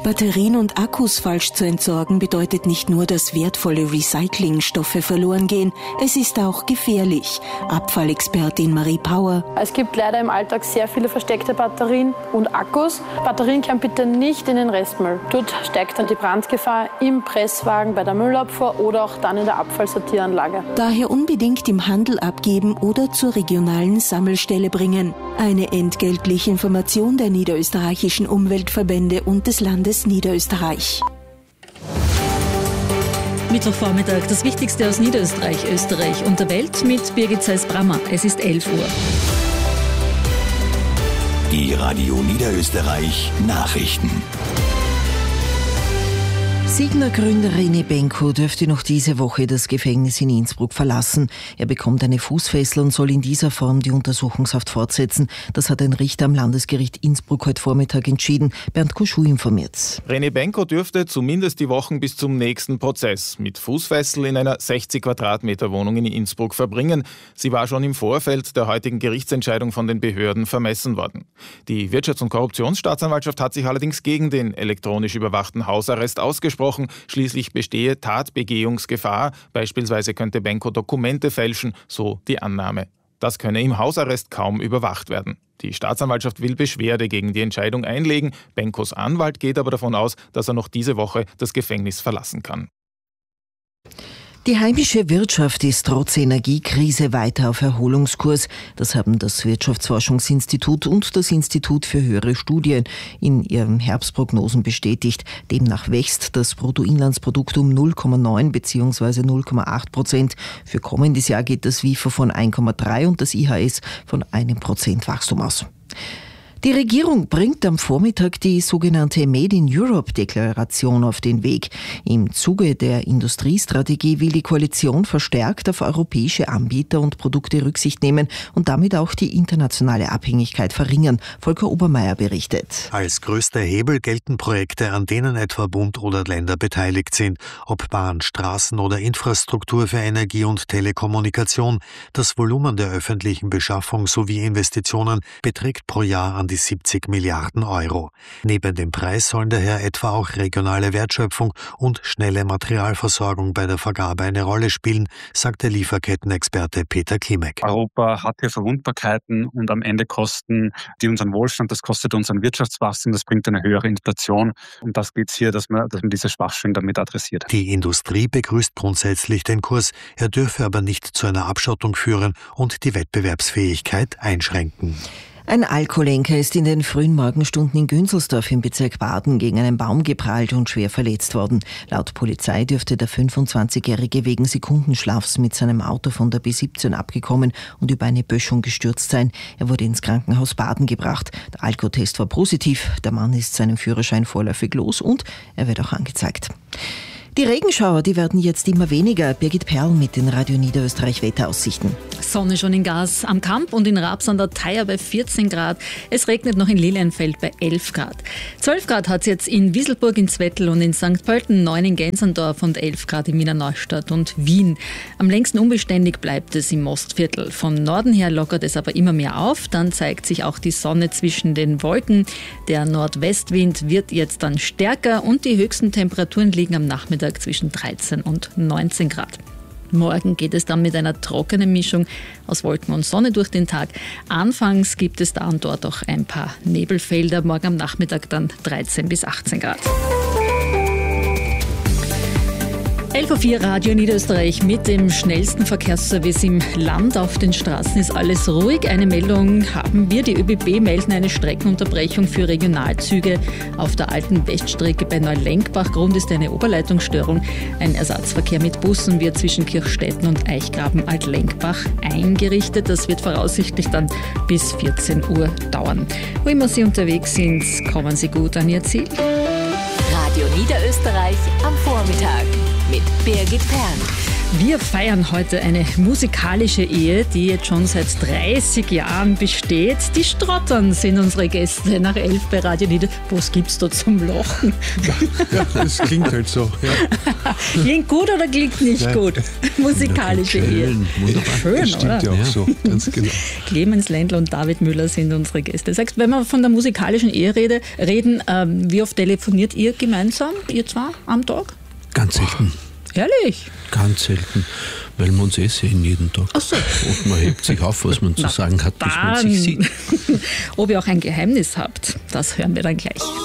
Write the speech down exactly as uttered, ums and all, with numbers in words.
Batterien und Akkus falsch zu entsorgen bedeutet nicht nur, dass wertvolle Recyclingstoffe verloren gehen, es ist auch gefährlich. Abfallexpertin Marie Power. Es gibt leider im Alltag sehr viele versteckte Batterien und Akkus. Batterien können bitte nicht in den Restmüll. Dort steigt dann die Brandgefahr im Presswagen, bei der Müllabfuhr oder auch dann in der Abfallsortieranlage. Daher unbedingt im Handel abgeben oder zur regionalen Sammelstelle bringen. Eine entgeltliche Information der niederösterreichischen Umweltverbände und des Landes Niederösterreich. Mittwochvormittag, das Wichtigste aus Niederösterreich, Österreich und der Welt mit Birgit Seis-Brammer. Es ist elf Uhr. Die Radio Niederösterreich Nachrichten. Signa-Gründer René Benko dürfte noch diese Woche das Gefängnis in Innsbruck verlassen. Er bekommt eine Fußfessel und soll in dieser Form die Untersuchungshaft fortsetzen. Das hat ein Richter am Landesgericht Innsbruck heute Vormittag entschieden. Bernd Kuschu informiert. René Benko dürfte zumindest die Wochen bis zum nächsten Prozess mit Fußfessel in einer sechzig Quadratmeter Wohnung in Innsbruck verbringen. Sie war schon im Vorfeld der heutigen Gerichtsentscheidung von den Behörden vermessen worden. Die Wirtschafts- und Korruptionsstaatsanwaltschaft hat sich allerdings gegen den elektronisch überwachten Hausarrest ausgesprochen. Schließlich bestehe Tatbegehungsgefahr. Beispielsweise könnte Benko Dokumente fälschen, so die Annahme. Das könne im Hausarrest kaum überwacht werden. Die Staatsanwaltschaft will Beschwerde gegen die Entscheidung einlegen. Benkos Anwalt geht aber davon aus, dass er noch diese Woche das Gefängnis verlassen kann. Die heimische Wirtschaft ist trotz Energiekrise weiter auf Erholungskurs. Das haben das Wirtschaftsforschungsinstitut und das Institut für höhere Studien in ihren Herbstprognosen bestätigt. Demnach wächst das Bruttoinlandsprodukt um null Komma neun bzw. null Komma acht Prozent. Für kommendes Jahr geht das W I F O von eins Komma drei und das I H S von einem Prozent Wachstum aus. Die Regierung bringt am Vormittag die sogenannte Made in Europe-Deklaration auf den Weg. Im Zuge der Industriestrategie will die Koalition verstärkt auf europäische Anbieter und Produkte Rücksicht nehmen und damit auch die internationale Abhängigkeit verringern. Volker Obermeier berichtet. Als größter Hebel gelten Projekte, an denen etwa Bund oder Länder beteiligt sind. Ob Bahn, Straßen oder Infrastruktur für Energie und Telekommunikation. Das Volumen der öffentlichen Beschaffung sowie Investitionen beträgt pro Jahr an die siebzig Milliarden Euro. Neben dem Preis sollen daher etwa auch regionale Wertschöpfung und schnelle Materialversorgung bei der Vergabe eine Rolle spielen, sagt der Lieferkettenexperte Peter Klimek. Europa hat hier Verwundbarkeiten und am Ende kosten die unseren Wohlstand, das kostet unseren Wirtschaftswachstum, das bringt eine höhere Inflation und das geht es hier, dass man, dass man diese Schwachstellen damit adressiert. Die Industrie begrüßt grundsätzlich den Kurs, er dürfe aber nicht zu einer Abschottung führen und die Wettbewerbsfähigkeit einschränken. Ein Alkoholenker ist in den frühen Morgenstunden in Günzelsdorf im Bezirk Baden gegen einen Baum geprallt und schwer verletzt worden. Laut Polizei dürfte der fünfundzwanzigjährige wegen Sekundenschlafs mit seinem Auto von der B siebzehn abgekommen und über eine Böschung gestürzt sein. Er wurde ins Krankenhaus Baden gebracht. Der Alkotest war positiv. Der Mann ist seinen Führerschein vorläufig los und er wird auch angezeigt. Die Regenschauer, die werden jetzt immer weniger. Birgit Perl mit den Radio Niederösterreich Wetteraussichten. Sonne schon in Gas am Kamp und in Raps an der Theier bei vierzehn Grad. Es regnet noch in Lilienfeld bei elf Grad. zwölf Grad hat es jetzt in Wieselburg, in Zwettl und in Sankt Pölten, neun in Gensendorf und elf Grad in Wiener Neustadt und Wien. Am längsten unbeständig bleibt es im Mostviertel. Vom Norden her lockert es aber immer mehr auf. Dann zeigt sich auch die Sonne zwischen den Wolken. Der Nordwestwind wird jetzt dann stärker und die höchsten Temperaturen liegen am Nachmittag zwischen dreizehn und neunzehn Grad. Morgen geht es dann mit einer trockenen Mischung aus Wolken und Sonne durch den Tag. Anfangs gibt es da und dort auch ein paar Nebelfelder. Morgen am Nachmittag dann dreizehn bis achtzehn Grad. elf Uhr vier Radio Niederösterreich mit dem schnellsten Verkehrsservice im Land. Auf den Straßen ist alles ruhig. Eine Meldung haben wir. Die ÖBB melden eine Streckenunterbrechung für Regionalzüge auf der alten Weststrecke bei Neulenkbach. Grund ist eine Oberleitungsstörung. Ein Ersatzverkehr mit Bussen wird zwischen Kirchstetten und Eichgraben-Altlenkbach eingerichtet. Das wird voraussichtlich dann bis vierzehn Uhr dauern. Wo immer Sie unterwegs sind, kommen Sie gut an Ihr Ziel. Radio Niederösterreich am Vormittag mit Birgit Perl. Wir feiern heute eine musikalische Ehe, die jetzt schon seit dreißig Jahren besteht. Die Strottern sind unsere Gäste nach elf bei Radio Nieder. Was gibt's da zum Lachen? Ja, das klingt halt so. Ja. Klingt gut oder klingt nicht Nein. gut? Musikalische Schön, Ehe. wunderbar. Schön, das stimmt oder? ja auch so, ganz genau. Clemens Ländler und David Müller sind unsere Gäste. Sagst, wenn wir von der musikalischen Ehe rede, reden, ähm, wie oft telefoniert ihr gemeinsam, ihr zwei, am Tag? Ganz selten. Ehrlich? Ganz selten, weil wir uns eh sehen jeden Tag. Ach so. Und man hebt sich auf, was man zu Na, sagen hat, bis man dann. sich sieht. Ob ihr auch ein Geheimnis habt, das hören wir dann gleich.